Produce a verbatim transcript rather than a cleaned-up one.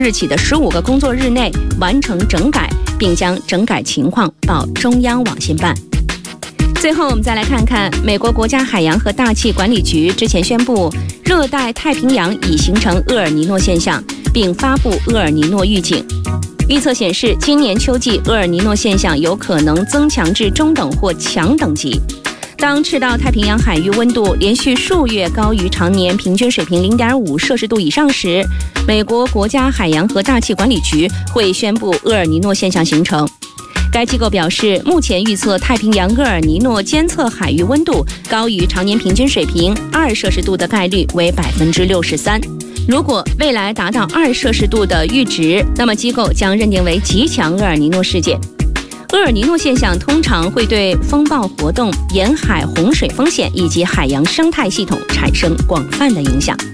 日起的十五个工作日内完成整改，并将整改情况报中央网信办。最后，我们再来看看美国国家海洋和大气管理局之前宣布，热带太平洋已形成厄尔尼诺现象，并发布厄尔尼诺预警。预测显示，今年秋季厄尔尼诺现象有可能增强至中等或强等级。当赤道太平洋海域温度连续数月高于常年平均水平 零点五摄氏度以上时，美国国家海洋和大气管理局会宣布厄尔尼诺现象形成。该机构表示，目前预测太平洋厄尔尼诺监测海域温度高于常年平均水平二摄氏度的概率为百分之六十三。如果未来达到二摄氏度的阈值，那么机构将认定为极强厄尔尼诺事件。厄尔尼诺现象通常会对风暴活动、沿海洪水风险以及海洋生态系统产生广泛的影响。